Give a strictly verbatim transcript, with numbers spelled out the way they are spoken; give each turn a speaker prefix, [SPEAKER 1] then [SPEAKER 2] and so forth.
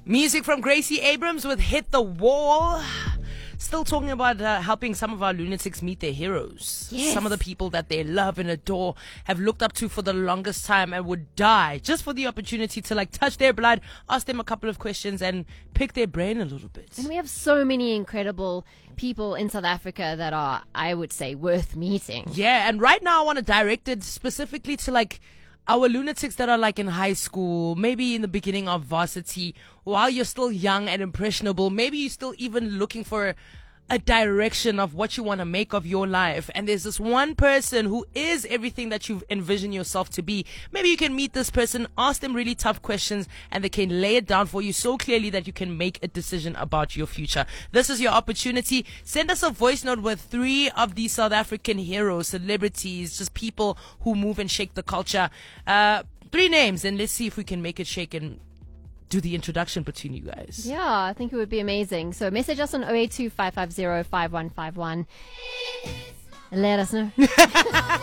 [SPEAKER 1] Music from Gracie Abrams with Hit the Wall. Still talking about uh, helping some of our lunatics meet their heroes.
[SPEAKER 2] Yes.
[SPEAKER 1] Some of the people that they love and adore, have looked up to for the longest time, and would die just for the opportunity to like touch their blood, ask them a couple of questions, and pick their brain a little bit.
[SPEAKER 2] And we have so many incredible people in South Africa that are, I would say, worth meeting.
[SPEAKER 1] Yeah, and right now I want to direct it specifically to like our lunatics that are like in high school, maybe in the beginning of varsity, while you're still young and impressionable. Maybe you're still even looking for a, a direction of what you want to make of your life. And there's this one person who is everything that you've envisioned yourself to be. Maybe you can meet this person, ask them really tough questions, and they can lay it down for you so clearly that you can make a decision about your future. This is your opportunity. Send us a voice note with three of these South African heroes, celebrities, just people who move and shake the culture. Uh, three names, and let's see if we can make it shake and do the introduction between you guys.
[SPEAKER 2] Yeah, I think it would be amazing. So message us on zero eight two five five zero five one five one and let us know.